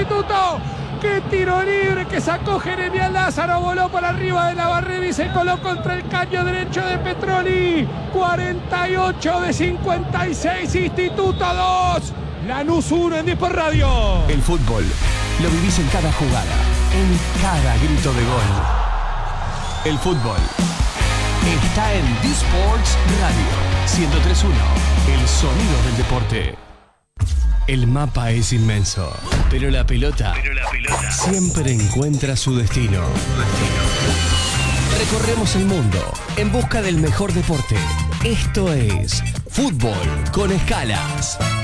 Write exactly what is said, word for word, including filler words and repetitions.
Instituto. ¡Qué tiro libre que sacó Jeremías Lázaro! Voló por arriba de la barrera y se coló contra el caño derecho de Petroni. cuarenta y ocho de cincuenta y seis, Instituto dos. Lanús uno en Depor Radio. El fútbol lo vivís en cada jugada, en cada grito de gol. El fútbol está en D-Sports Radio ciento tres punto uno, el sonido del deporte. El mapa es inmenso, pero la pelota, pero la pelota siempre encuentra su destino. Recorremos el mundo en busca del mejor deporte. Esto es Fútbol con Escalas.